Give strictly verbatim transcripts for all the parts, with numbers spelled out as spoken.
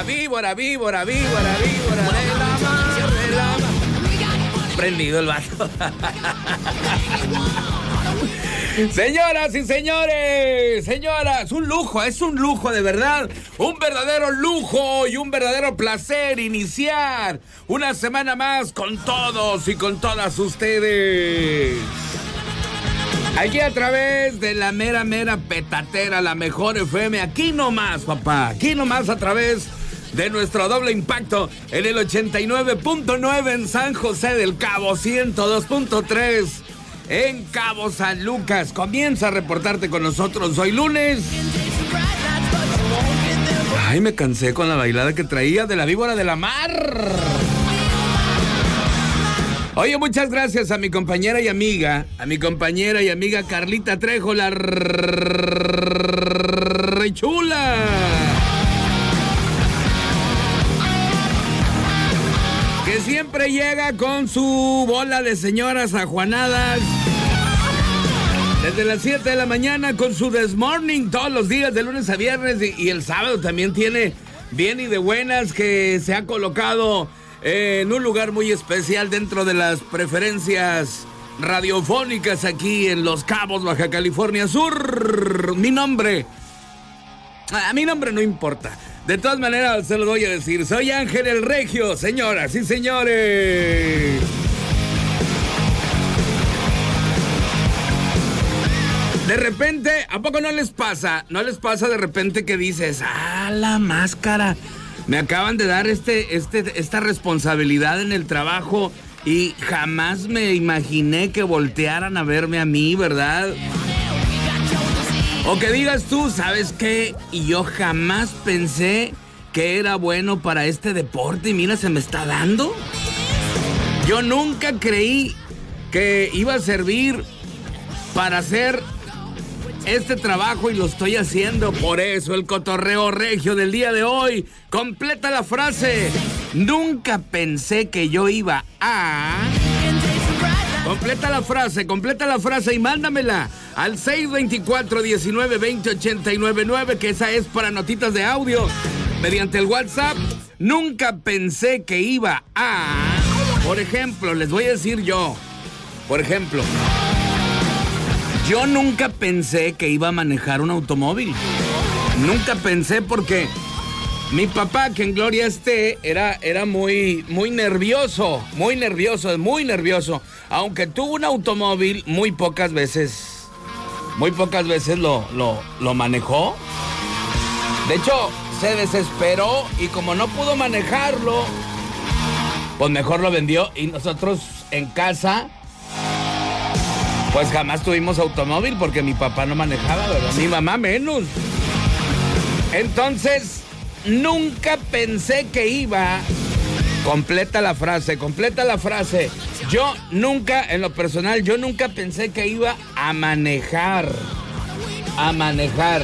víbora, víbora, víbora, víbora de la mar, de la mar. Prendido el vaso. Señoras y señores, señoras, un lujo, es un lujo de verdad, un verdadero lujo y un verdadero placer iniciar una semana más con todos y con todas ustedes. Aquí a través de la mera, mera petatera, la mejor F M, aquí nomás, papá, aquí nomás a través de nuestro doble impacto en el ochenta y nueve punto nueve en San José del Cabo, ciento dos punto tres en Cabo San Lucas. Comienza a reportarte con nosotros hoy lunes. Ay, me cansé con la bailada que traía de la víbora de la mar. Oye, muchas gracias a mi compañera y amiga, a mi compañera y amiga Carlita Trejo, la re chula. Que siempre llega con su bola de señoras ajuanadas. Desde las siete de la mañana con su This Morning todos los días, de lunes a viernes. Y, y el sábado también tiene bien y de buenas, que se ha colocado eh, en un lugar muy especial dentro de las preferencias radiofónicas aquí en Los Cabos, Baja California Sur. Mi nombre, a mi nombre no importa. De todas maneras, se lo voy a decir. Soy Ángel el Regio, señoras y señores. De repente, ¿a poco no les pasa? ¿No les pasa de repente que dices, ah, la máscara? Me acaban de dar este, este, esta responsabilidad en el trabajo y jamás me imaginé que voltearan a verme a mí, ¿verdad? O que digas tú, ¿sabes qué? Y yo jamás pensé que era bueno para este deporte y mira, se me está dando. Yo nunca creí que iba a servir para hacer este trabajo y lo estoy haciendo. Por eso el cotorreo regio del día de hoy completa la frase. Nunca pensé que yo iba a... Completa la frase, completa la frase y mándamela al seis dos cuatro, diecinueve, veinte, ochenta y nueve nueve, que esa es para notitas de audio mediante el WhatsApp. Nunca pensé que iba a... Por ejemplo, les voy a decir yo, por ejemplo, yo nunca pensé que iba a manejar un automóvil. Nunca pensé porque mi papá, que en gloria esté, era, era muy, muy nervioso, muy nervioso, muy nervioso. Aunque tuvo un automóvil, muy pocas veces, muy pocas veces lo, lo, lo manejó. De hecho, se desesperó y como no pudo manejarlo, pues mejor lo vendió. Y nosotros en casa, pues jamás tuvimos automóvil porque mi papá no manejaba, ¿verdad? Mi mamá menos. Entonces, nunca pensé que iba... Completa la frase, completa la frase. Yo nunca, en lo personal, yo nunca pensé que iba a manejar. A manejar.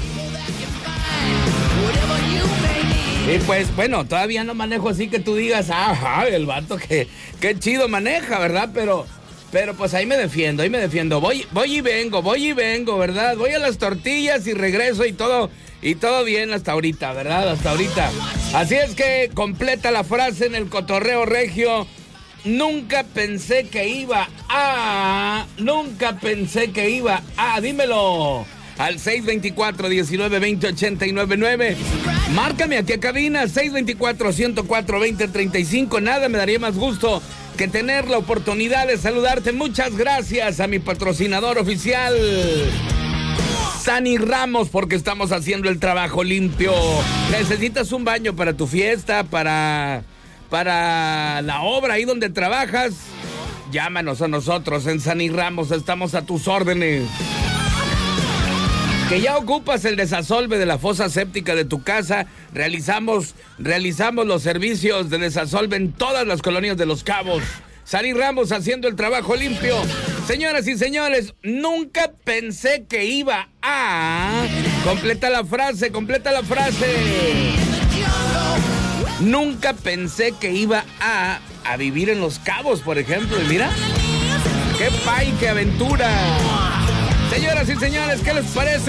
Y pues, bueno, todavía no manejo así que tú digas, ajá, el vato que, que chido maneja, ¿verdad? Pero, pero pues ahí me defiendo, ahí me defiendo. Voy, voy y vengo, voy y vengo, ¿verdad? Voy a las tortillas y regreso y todo... Y todo bien hasta ahorita, ¿verdad? Hasta ahorita. Así es que completa la frase en el cotorreo regio. Nunca pensé que iba a... Nunca pensé que iba a... Dímelo. Al seis dos cuatro, diecinueve, veinte, ochenta y nueve nueve. Márcame aquí a cabina. seis dos cuatro, ciento cuatro, veinte, treinta y cinco. Nada me daría más gusto que tener la oportunidad de saludarte. Muchas gracias a mi patrocinador oficial, Sani Ramos, porque estamos haciendo el trabajo limpio. ¿Necesitas un baño para tu fiesta, para, para la obra ahí donde trabajas? Llámanos a nosotros en Sani Ramos, estamos a tus órdenes. Que ya ocupas el desasolve de la fosa séptica de tu casa, realizamos, realizamos los servicios de desasolve en todas las colonias de Los Cabos. Sani Ramos haciendo el trabajo limpio. Señoras y señores, nunca pensé que iba a... Completa la frase, completa la frase. Nunca pensé que iba a... A vivir en Los Cabos, por ejemplo. Y mira, qué pay, qué aventura. Señoras y señores, ¿qué les parece